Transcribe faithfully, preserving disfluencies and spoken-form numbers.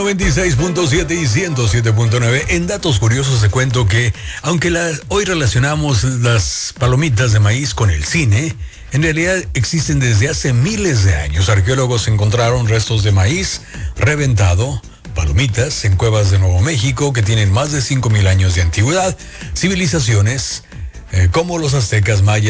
noventa y seis punto siete y ciento siete punto nueve. En datos curiosos te cuento que, aunque la, hoy relacionamos las palomitas de maíz con el cine, en realidad existen desde hace miles de años. Arqueólogos encontraron restos de maíz reventado, palomitas, en cuevas de Nuevo México que tienen más de cinco mil años de antigüedad. Civilizaciones eh, como los aztecas, mayas,